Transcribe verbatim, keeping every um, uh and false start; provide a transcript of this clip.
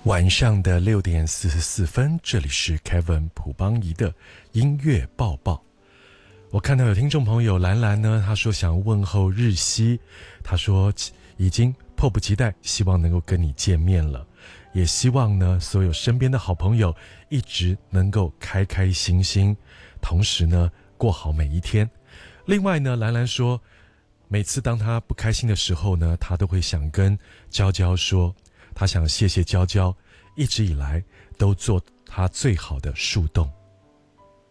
晚上的六点四十四分，这里是 Kevin 朴邦仪的音乐报报。我看到有听众朋友兰兰呢，他说想问候日曦，他说已经迫不及待，希望能够跟你见面了，也希望呢所有身边的好朋友一直能够开开心心，同时呢过好每一天。另外呢，兰兰说每次当他不开心的时候呢，他都会想跟娇娇说，他想谢谢娇娇一直以来都做他最好的树洞。